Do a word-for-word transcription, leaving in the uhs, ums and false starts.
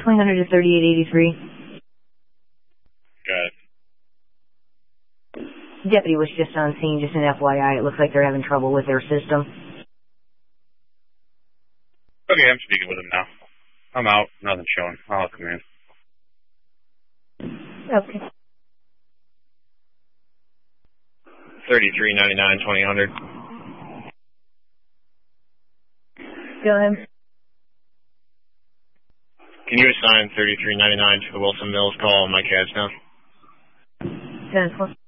twenty hundred to thirty-eight eighty-three. Got it. Deputy was just on scene, just an F Y I. It looks like they're having trouble with their system. Okay, I'm speaking with him now. I'm out. Nothing showing. I'll come in. Okay. thirty-three ninety-nine twenty hundred. Go ahead. Can you assign thirty-three ninety-nine to the Wilson Mills call on my C A D now? ten